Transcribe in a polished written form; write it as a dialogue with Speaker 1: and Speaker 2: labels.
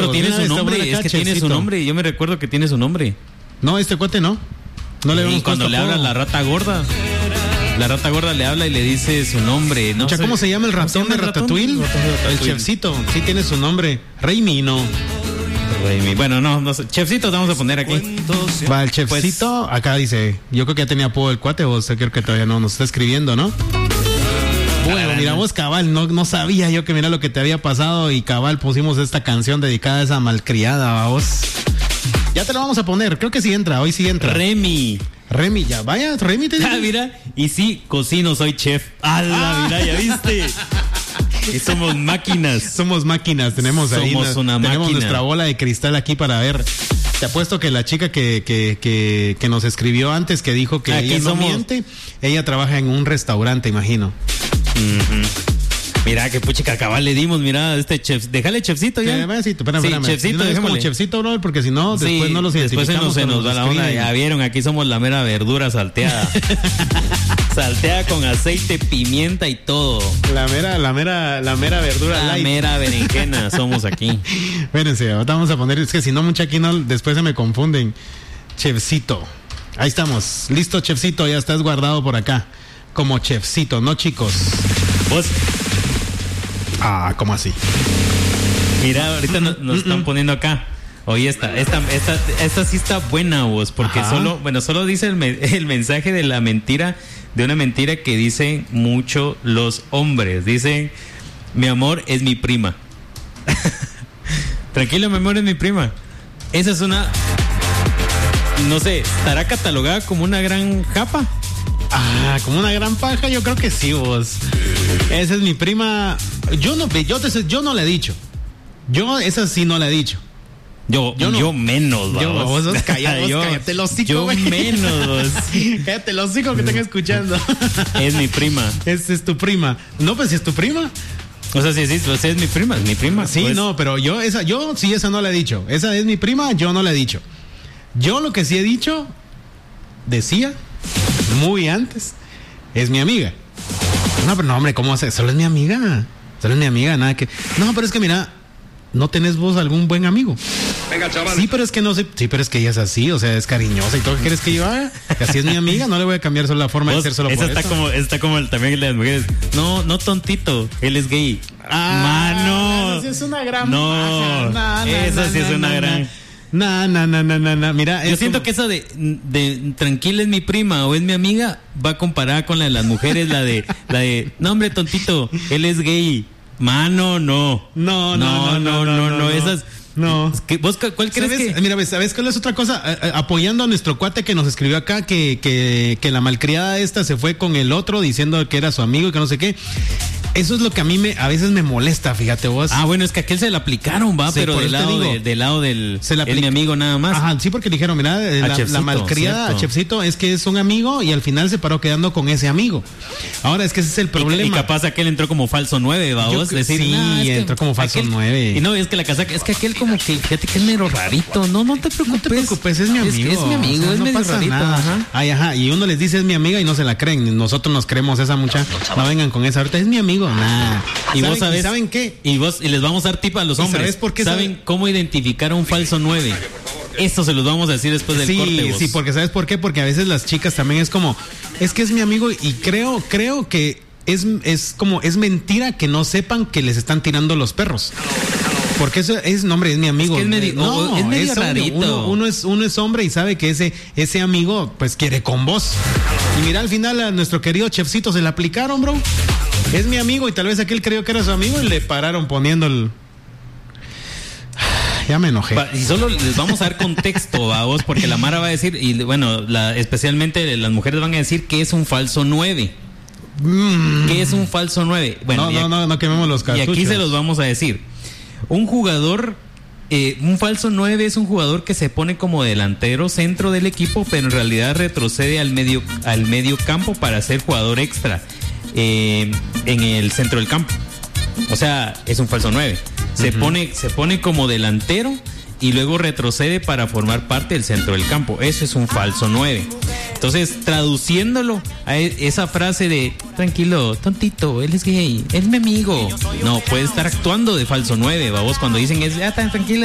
Speaker 1: pero tiene su nombre, es que tiene su nombre. Yo me recuerdo que tiene su nombre.
Speaker 2: No, este cuate no. No le vemos.
Speaker 1: Y cuando le habla la rata gorda le habla y le dice su nombre. No sé,
Speaker 2: ¿cómo se llama el ratón de Ratatouille? El chefcito, sí tiene su nombre. Raimi, no.
Speaker 1: Raimi. Bueno, no sé. Chefcito, te vamos a poner aquí.
Speaker 2: Va, el chefcito, pues, acá dice, yo creo que ya tenía apodo el cuate, o sea, creo que todavía no nos está escribiendo, ¿no? Bueno, mira vos, cabal, no sabía yo que mira lo que te había pasado y cabal pusimos esta canción dedicada a esa malcriada, vos. Ya te lo vamos a poner, creo que sí entra, hoy sí entra.
Speaker 1: Remy,
Speaker 2: ya vaya, Remy te dice.
Speaker 1: Mira, y sí, cocino, soy chef. Mira, ya viste. Y somos máquinas, tenemos ahí. Tenemos
Speaker 2: nuestra bola de cristal aquí para ver. Te apuesto que la chica que nos escribió antes, que dijo que
Speaker 1: aquí
Speaker 2: ella no miente, ella trabaja en un restaurante, imagino.
Speaker 1: Uh-huh. Mira, qué puchica cabal le dimos, mira, este chef, déjale chefcito ya.
Speaker 2: Espérame.
Speaker 1: Chefcito,
Speaker 2: es como chefcito, bro, porque si no, después no los identificamos.
Speaker 1: Después se nos va la onda, ya vieron, aquí somos la mera verdura salteada. Salteada con aceite, pimienta y todo.
Speaker 2: La mera verdura
Speaker 1: light. La mera berenjena somos aquí.
Speaker 2: Espérense, ahorita vamos a poner, es que si no, mucha aquí no, después se me confunden. Chefcito. Ahí estamos. Listo, chefcito, ya estás guardado por acá. Como chefcito, ¿no, chicos?
Speaker 1: ¿Vos?
Speaker 2: ¿Cómo así?
Speaker 1: Mira, ahorita nos están poniendo acá. Oye, esta sí está buena, vos, porque solo dice el mensaje de la mentira, de una mentira que dicen mucho los hombres. Dicen, mi amor es mi prima. Tranquilo, mi amor es mi prima. Esa es una, no sé, ¿estará catalogada como una gran japa?
Speaker 2: Como una gran paja, yo creo que sí, vos. Esa es mi prima. Yo no le he dicho. Esa sí no le he dicho.
Speaker 1: Yo menos,
Speaker 2: vos cállate el hocico.
Speaker 1: Yo menos.
Speaker 2: Cállate el hocico que están escuchando.
Speaker 1: Es mi prima.
Speaker 2: Es tu prima. No, pues si es tu prima.
Speaker 1: O sea, sí, es mi prima,
Speaker 2: Sí, pues. No, pero esa no la he dicho. Esa es mi prima, yo no la he dicho. Yo lo que sí he dicho, decía muy antes, es mi amiga. No, pero no, hombre, ¿cómo hace? Solo es mi amiga, nada que. No, pero es que mira, ¿no tenés vos algún buen amigo?
Speaker 3: Venga, chaval.
Speaker 2: Sí, pero es que no sé, pero es que ella es así, o sea, es cariñosa y todo. ¿Qué quieres que yo haga? Que así es mi amiga, no le voy a cambiar solo la forma de ser solo por eso.
Speaker 1: Está como también las mujeres. No tontito, él es gay. Mano.
Speaker 2: Esa sí es una gran.
Speaker 1: Esa sí es una gran.
Speaker 2: No. Mira,
Speaker 1: yo siento que esa de tranquila es mi prima o es mi amiga va comparada con la de las mujeres, la de no, hombre, tontito, él es gay. Mano, no. No, esas.
Speaker 2: No.
Speaker 1: ¿Vos cuál crees que?
Speaker 2: Mira, ¿sabes cuál es otra cosa? Apoyando a nuestro cuate que nos escribió acá que la malcriada esta se fue con el otro diciendo que era su amigo y que no sé qué. Eso es lo que a veces me molesta, fíjate vos.
Speaker 1: Bueno, es que a aquel se le aplicaron, sí, pero del lado del es mi amigo nada más.
Speaker 2: Ajá, sí, porque dijeron, mira, la malcriada a Chefcito es que es un amigo y al final se paró quedando con ese amigo. Ahora es que ese es el problema.
Speaker 1: Y capaz aquel entró como falso 9, ¿va vos?
Speaker 2: Entró como falso 9.
Speaker 1: Y no, es que la casaca, es que aquel como que, fíjate que es medio rarito. No te preocupes.
Speaker 2: Es mi amigo.
Speaker 1: Es mi amigo, o sea, es medio rarito.
Speaker 2: Ajá. Y uno les dice es mi amiga y no se la creen. Nosotros nos creemos esa mucha. No vengan con esa. Ahorita es mi amigo. Nah.
Speaker 1: Y vos sabés,
Speaker 2: ¿saben qué?
Speaker 1: Y les vamos a dar tip a los hombres.
Speaker 2: ¿Sabes por qué?
Speaker 1: ¿Saben cómo identificar a un falso 9? Esto se los vamos a decir después del corte.
Speaker 2: Sí, porque ¿sabes por qué? Porque a veces las chicas también es como, es que es mi amigo y creo que es mentira que no sepan que les están tirando los perros. Porque eso es nombre, es mi amigo.
Speaker 1: Es que es medio rarito.
Speaker 2: Uno es hombre y sabe que ese amigo pues quiere con vos. Y mira, al final a nuestro querido chefcito se le aplicaron, bro. Es mi amigo y tal vez aquel creyó que era su amigo y le pararon poniendo el... Ya me enojé.
Speaker 1: Y solo les vamos a dar contexto a vos, porque la Mara va a decir, y bueno, especialmente las mujeres van a decir que es un falso 9. ¿Qué es un falso 9? Bueno,
Speaker 2: no quememos los cartuchos.
Speaker 1: Y aquí se los vamos a decir. Un jugador, un falso 9 es un jugador que se pone como delantero centro del equipo, pero en realidad retrocede al medio campo para ser jugador extra en el centro del campo. O sea, es un falso 9. Se pone como delantero y luego retrocede para formar parte del centro del campo. Eso es un falso 9. Entonces, traduciéndolo a esa frase de tranquilo, tontito, él es gay, él es mi amigo. No, puede estar actuando de falso 9, babos, cuando dicen tan tranquila.